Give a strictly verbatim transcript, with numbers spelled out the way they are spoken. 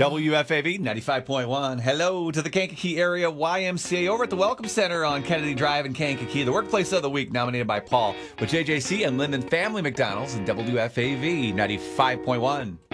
W F A V ninety-five point one. Hello to the Kankakee Area Y M C A over at the Welcome Center on Kennedy Drive in Kankakee. The Workplace of the Week nominated by Paul with J J C and Lyndon Family McDonald's and W F A V ninety-five point one.